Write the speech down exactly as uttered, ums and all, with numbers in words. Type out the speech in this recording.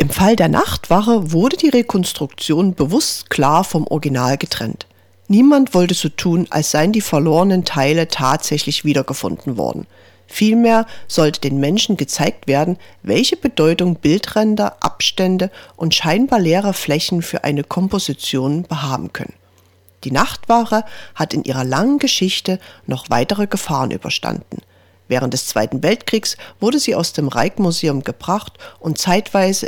Im Fall der Nachtwache wurde die Rekonstruktion bewusst klar vom Original getrennt. Niemand wollte so tun, als seien die verlorenen Teile tatsächlich wiedergefunden worden. Vielmehr sollte den Menschen gezeigt werden, welche Bedeutung Bildränder, Abstände und scheinbar leere Flächen für eine Komposition behaben können. Die Nachtwache hat in ihrer langen Geschichte noch weitere Gefahren überstanden. Während des Zweiten Weltkriegs wurde sie aus dem Rijksmuseum gebracht und zeitweise